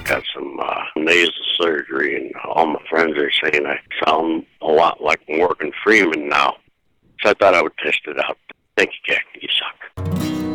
just got some nasal surgery, and all my friends are saying I sound a lot like Morgan Freeman now. So I thought I would test it out. Thank you, Jack. You suck.